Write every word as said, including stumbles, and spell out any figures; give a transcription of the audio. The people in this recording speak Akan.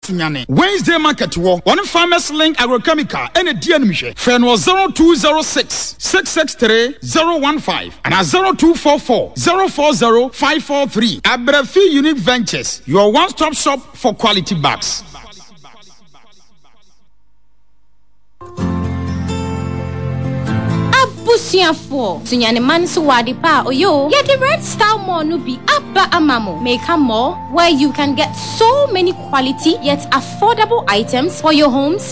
sunyane Wednesday market wo one Farmers Link Agrochemical ene die animhwe fe no zero two zero six six six three zero one five and zero two four four zero four zero five four three. Abrafi Unique Ventures, your one-stop shop for quality bags. Busiafo sunyane man so wadi pa oyo ya the Red Star Mall no be abba amamo make a mall where you can get so many quality yet affordable items for your homes